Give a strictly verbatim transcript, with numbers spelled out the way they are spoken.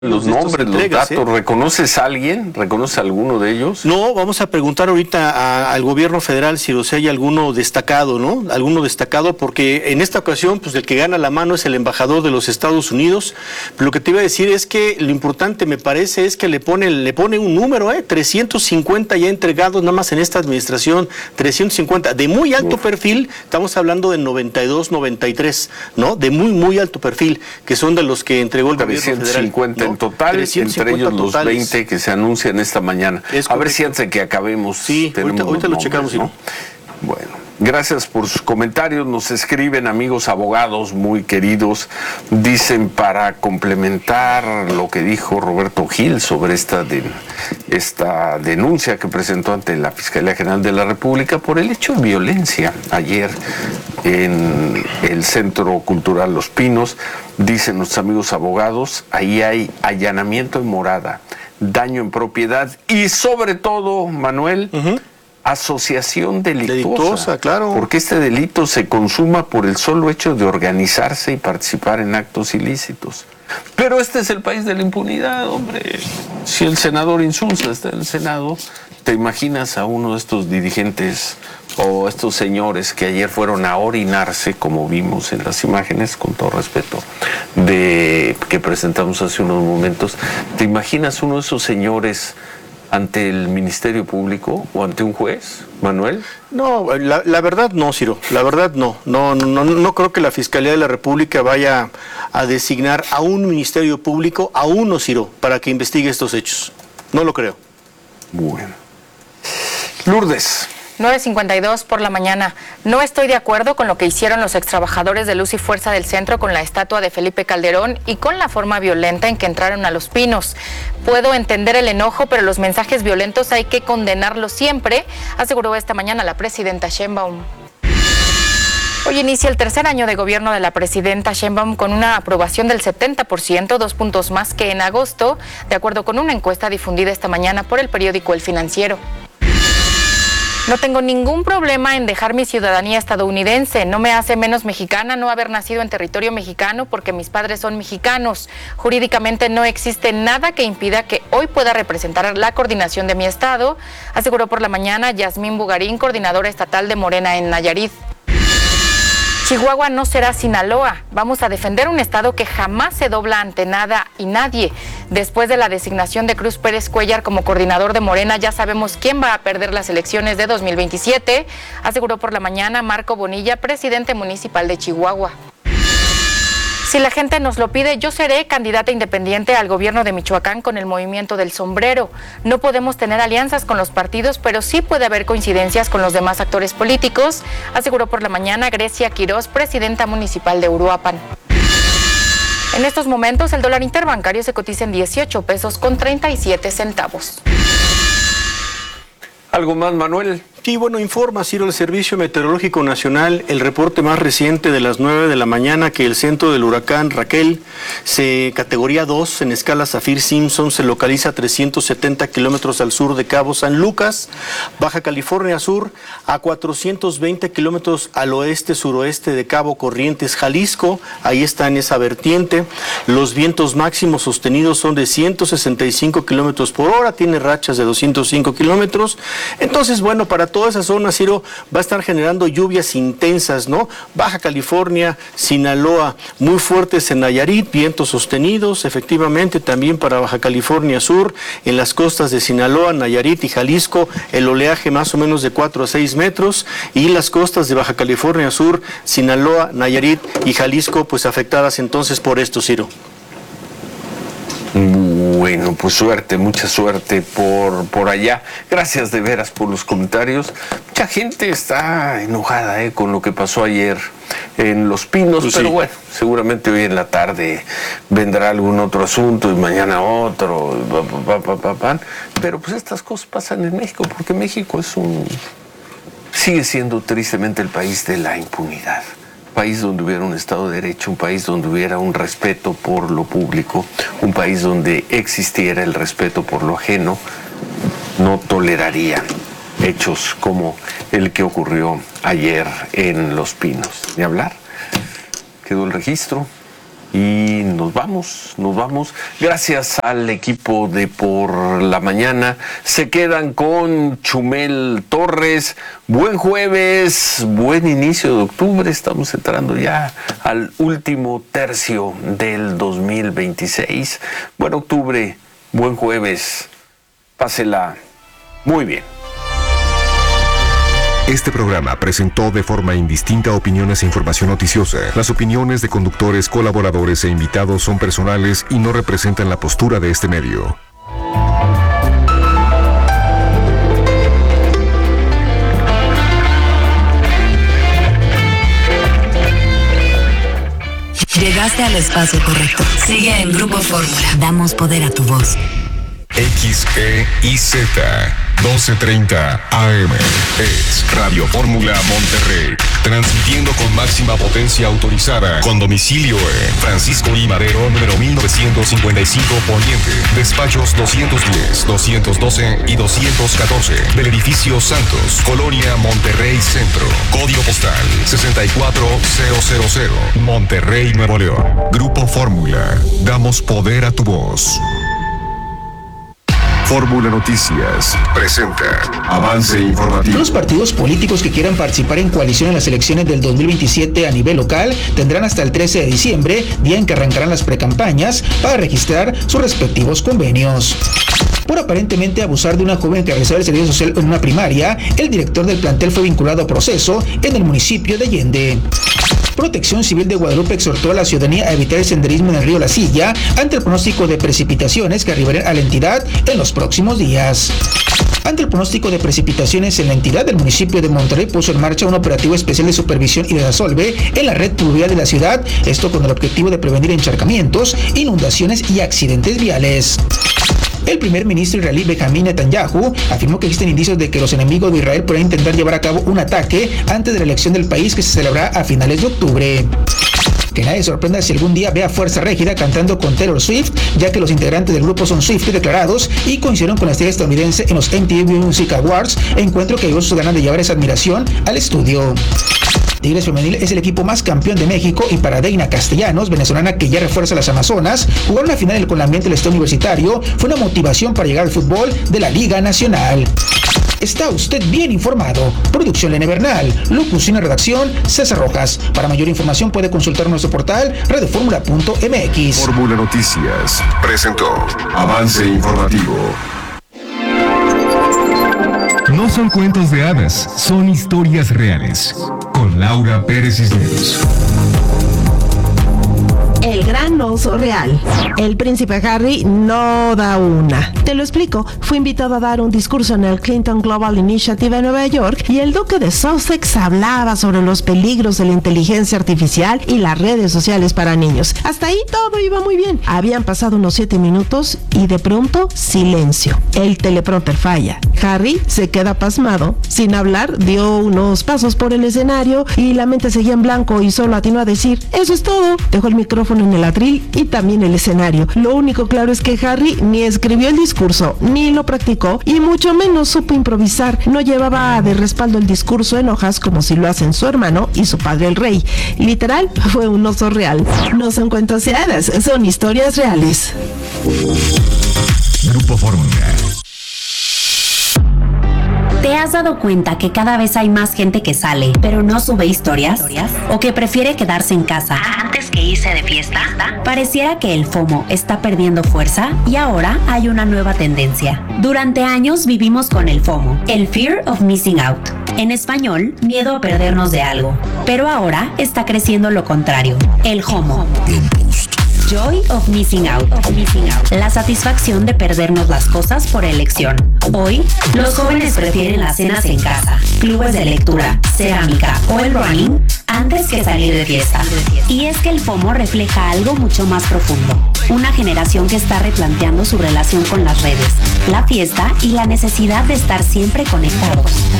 Los nombres, entregas, los datos, ¿eh? ¿Reconoces a alguien? ¿Reconoces a alguno de ellos? No, vamos a preguntar ahorita a, al gobierno federal si, o sea, hay alguno destacado, ¿no? Alguno destacado, porque en esta ocasión, pues el que gana la mano es el embajador de los Estados Unidos. Pero lo que te iba a decir es que lo importante, me parece, es que le pone, le pone un número, ¿eh? trescientos cincuenta ya entregados nada más en esta administración, trescientos cincuenta, de muy alto Uf. perfil, estamos hablando de noventa y dos, noventa y tres, ¿no? De muy, muy alto perfil, que son de los que entregó el gobierno federal. ¿no? En total, entre ellos los totales. veinte que se anuncian esta mañana. A ver si antes de que acabemos. Sí, ahorita, ahorita lo checamos. ¿no? Bueno, gracias por sus comentarios. Nos escriben amigos abogados muy queridos. Dicen, para complementar lo que dijo Roberto Gil sobre esta, de, esta denuncia que presentó ante la Fiscalía General de la República por el hecho de violencia ayer en el Centro Cultural Los Pinos. Dicen nuestros amigos abogados, ahí hay allanamiento en morada, daño en propiedad y sobre todo, Manuel, uh-huh. asociación delictuosa, delictuosa, claro. Porque este delito se consuma por el solo hecho de organizarse y participar en actos ilícitos. Pero este es el país de la impunidad, hombre. Si el senador Insulza está en el Senado, ¿te imaginas a uno de estos dirigentes o estos señores que ayer fueron a orinarse, como vimos en las imágenes, con todo respeto, de que presentamos hace unos momentos? ¿Te imaginas uno de esos señores ante el Ministerio Público o ante un juez, Manuel? No, la, la verdad no, Ciro, la verdad no. No, no, no creo que la Fiscalía de la República vaya a designar a un Ministerio Público, a uno, Ciro, para que investigue estos hechos. No lo creo. Bueno. Lourdes. nueve cincuenta y dos por la mañana. No estoy de acuerdo con lo que hicieron los extrabajadores de Luz y Fuerza del Centro con la estatua de Felipe Calderón y con la forma violenta en que entraron a Los Pinos. Puedo entender el enojo, pero los mensajes violentos hay que condenarlos siempre, aseguró esta mañana la presidenta Sheinbaum. Hoy inicia el tercer año de gobierno de la presidenta Sheinbaum con una aprobación del setenta por ciento, dos puntos más que en agosto, de acuerdo con una encuesta difundida esta mañana por el periódico El Financiero. No tengo ningún problema en dejar mi ciudadanía estadounidense. No me hace menos mexicana no haber nacido en territorio mexicano porque mis padres son mexicanos. Jurídicamente no existe nada que impida que hoy pueda representar la coordinación de mi estado, aseguró por la mañana Yasmín Bugarín, coordinadora estatal de Morena en Nayarit. Chihuahua no será Sinaloa. Vamos a defender un estado que jamás se dobla ante nada y nadie. Después de la designación de Cruz Pérez Cuellar como coordinador de Morena, ya sabemos quién va a perder las elecciones de dos mil veintisiete, aseguró por la mañana Marco Bonilla, presidente municipal de Chihuahua. Si la gente nos lo pide, yo seré candidata independiente al gobierno de Michoacán con el movimiento del sombrero. No podemos tener alianzas con los partidos, pero sí puede haber coincidencias con los demás actores políticos, aseguró por la mañana Grecia Quirós, presidenta municipal de Uruapan. En estos momentos, el dólar interbancario se cotiza en dieciocho pesos con treinta y siete centavos. ¿Algo más, Manuel? Sí, bueno, informa, Ciro, el Servicio Meteorológico Nacional, el reporte más reciente de las nueve de la mañana, que el centro del huracán Raquel, se categoría dos en escala Saffir-Simpson, se localiza a trescientos setenta kilómetros al sur de Cabo San Lucas, Baja California Sur, a cuatrocientos veinte kilómetros al oeste-suroeste de Cabo Corrientes, Jalisco, ahí está en esa vertiente. Los vientos máximos sostenidos son de ciento sesenta y cinco kilómetros por hora, tiene rachas de doscientos cinco kilómetros. Entonces, bueno, para toda esa zona, Ciro, va a estar generando lluvias intensas, ¿no? Baja California, Sinaloa, muy fuertes en Nayarit, vientos sostenidos, efectivamente, también para Baja California Sur, en las costas de Sinaloa, Nayarit y Jalisco, el oleaje más o menos de cuatro a seis metros, y las costas de Baja California Sur, Sinaloa, Nayarit y Jalisco, pues afectadas entonces por esto, Ciro. Bueno, pues suerte, mucha suerte por, por allá. Gracias de veras por los comentarios. Mucha gente está enojada eh, con lo que pasó ayer en Los Pinos, pues pero sí. Bueno, seguramente hoy en la tarde vendrá algún otro asunto y mañana otro, pa, pa, pa, pa, pa. Pero pues estas cosas pasan en México, porque México es un sigue siendo tristemente el país de la impunidad. País donde hubiera un Estado de Derecho, un país donde hubiera un respeto por lo público, un país donde existiera el respeto por lo ajeno, no toleraría hechos como el que ocurrió ayer en Los Pinos. Ni hablar, quedó el registro, Y nos vamos, nos vamos. Gracias al equipo de Por la Mañana. Se quedan con Chumel Torres. Buen jueves, buen inicio de octubre. Estamos entrando ya al último tercio del dos mil veintiséis. Buen octubre, buen jueves. Pásela muy bien. Este programa presentó de forma indistinta opiniones e información noticiosa. Las opiniones de conductores, colaboradores e invitados son personales y no representan la postura de este medio. Llegaste al espacio correcto. Sigue en Grupo Fórmula. Damos poder a tu voz. X E I Z doce treinta A M es Radio Fórmula Monterrey, transmitiendo con máxima potencia autorizada, con domicilio en Francisco I. Madero, número mil novecientos cincuenta y cinco Poniente, despachos doscientos diez, doscientos doce y doscientos catorce, del edificio Santos, Colonia Monterrey Centro, código postal sesenta y cuatro mil, Monterrey, Nuevo León. Grupo Fórmula, damos poder a tu voz. Fórmula Noticias presenta avance informativo. Los partidos políticos que quieran participar en coalición en las elecciones del dos mil veintisiete a nivel local tendrán hasta el trece de diciembre, día en que arrancarán las precampañas, para registrar sus respectivos convenios. Por aparentemente abusar de una joven que realizaba el servicio social en una primaria, el director del plantel fue vinculado a proceso en el municipio de Allende. Protección Civil de Guadalupe exhortó a la ciudadanía a evitar el senderismo en el río La Silla ante el pronóstico de precipitaciones que arribarán a la entidad en los próximos días. Ante el pronóstico de precipitaciones en la entidad, el municipio de Monterrey puso en marcha un operativo especial de supervisión y desasolve en la red pluvial de la ciudad, esto con el objetivo de prevenir encharcamientos, inundaciones y accidentes viales. El primer ministro israelí Benjamín Netanyahu afirmó que existen indicios de que los enemigos de Israel podrían intentar llevar a cabo un ataque antes de la elección del país que se celebrará a finales de octubre. Que nadie sorprenda si algún día ve a Fuerza Régida cantando con Taylor Swift, ya que los integrantes del grupo son Swiftie declarados y coincidieron con la estrella estadounidense en los M T V Music Awards, encuentro que ayudó sus ganas de llevar esa admiración al estudio. Tigres Femenil es el equipo más campeón de México y para Deina Castellanos, venezolana que ya refuerza las Amazonas, jugar una final con el ambiente del estado universitario fue una motivación para llegar al fútbol de la Liga Nacional. Está usted bien informado. Producción Lene Bernal, locución y redacción César Rojas. Para mayor información puede consultar nuestro portal radioformula punto m x. Fórmula Noticias presentó avance informativo. No son cuentos de hadas, son historias reales. Con Laura Pérez Cisneros. El gran oso real. El príncipe Harry no da una. Te lo explico. Fue invitado a dar un discurso en el Clinton Global Initiative en Nueva York y el duque de Sussex hablaba sobre los peligros de la inteligencia artificial y las redes sociales para niños. Hasta ahí todo iba muy bien. Habían pasado unos siete minutos y de pronto silencio. El teleprompter falla. Harry se queda pasmado. Sin hablar, dio unos pasos por el escenario y la mente seguía en blanco y solo atinó a decir: eso es todo. Dejó el micrófono en el atril y también el escenario. Lo único claro es que Harry ni escribió el discurso, ni lo practicó, y mucho menos supo improvisar. No llevaba de respaldo el discurso en hojas como si lo hacen su hermano y su padre el rey. Literal, fue un oso real. No son cuentos de hadas, son historias reales. Grupo Fórmula. ¿Te has dado cuenta que cada vez hay más gente que sale, pero no sube historias? ¿O que prefiere quedarse en casa antes que irse de fiesta? Pareciera que el FOMO está perdiendo fuerza y ahora hay una nueva tendencia. Durante años vivimos con el FOMO, el Fear of Missing Out. En español, miedo a perdernos de algo. Pero ahora está creciendo lo contrario, el JOMO. Joy of Missing Out. Of missing out. La satisfacción de perdernos las cosas por elección. Hoy, los jóvenes prefieren las cenas en casa, clubes de lectura, cerámica o el running antes que salir de fiesta. Y es que el FOMO refleja algo mucho más profundo. Una generación que está replanteando su relación con las redes, la fiesta y la necesidad de estar siempre conectados.